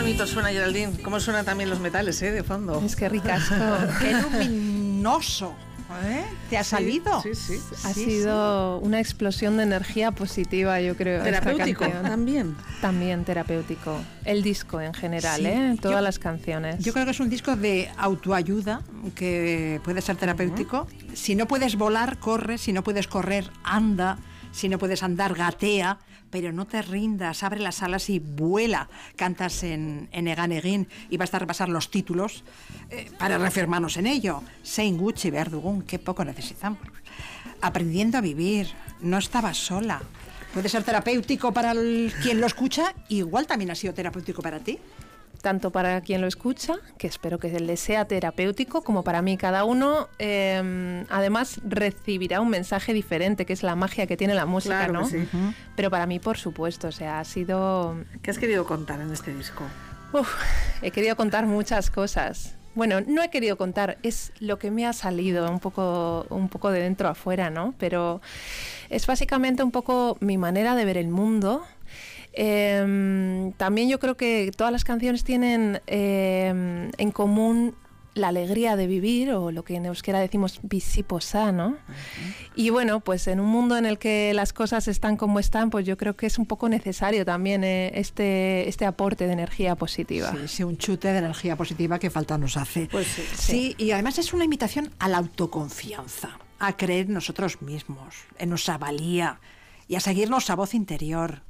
bonito suena, Geraldine. Cómo suenan también los metales, de fondo. Es que ricasco. Qué luminoso. ¿Te ha salido? Sí. Ha sido una explosión de energía positiva, yo creo. Terapéutico también. También terapéutico. El disco en general, todas las canciones. Yo creo que es un disco de autoayuda que puede ser terapéutico. Si no puedes volar, corre. Si no puedes correr, anda. Si no puedes andar, gatea. Pero no te rindas, abre las alas y vuela. Cantas en Egan Egin y basta repasar los títulos para reafirmarnos en ello. Sein Gucci, Verdugun, qué poco necesitamos. Aprendiendo a vivir, no estabas sola. Puede ser terapéutico para quien lo escucha, igual también ha sido terapéutico para ti. Tanto para quien lo escucha, que espero que le sea terapéutico, como para mí. Cada uno, además, recibirá un mensaje diferente, que es la magia que tiene la música, claro, ¿no? Sí. Pero para mí, por supuesto, o sea, ha sido... ¿Qué has querido contar en este disco? He querido contar muchas cosas. Bueno, no he querido contar, es lo que me ha salido un poco de dentro a afuera, ¿no? Pero es básicamente un poco mi manera de ver el mundo. También yo creo que todas las canciones tienen en común la alegría de vivir, o lo que en euskera decimos biziposa, ¿no? Y bueno, pues en un mundo en el que las cosas están como están, pues yo creo que es un poco necesario también este aporte de energía positiva. Sí, un chute de energía positiva que falta nos hace. Pues sí, y además es una invitación a la autoconfianza, a creer en nosotros mismos, en nuestra valía y a seguir nuestra voz interior.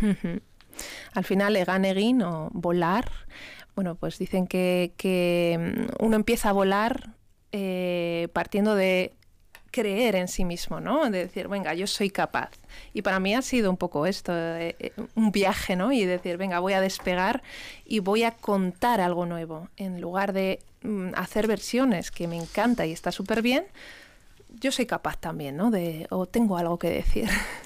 Al final, Egan Egin, o volar, bueno, pues dicen que uno empieza a volar partiendo de creer en sí mismo, ¿no? De decir, venga, yo soy capaz. Y para mí ha sido un poco esto, un viaje, ¿no? Y decir, venga, voy a despegar y voy a contar algo nuevo. En lugar de hacer versiones, que me encanta y está súper bien, yo soy capaz también, ¿no? O tengo algo que decir.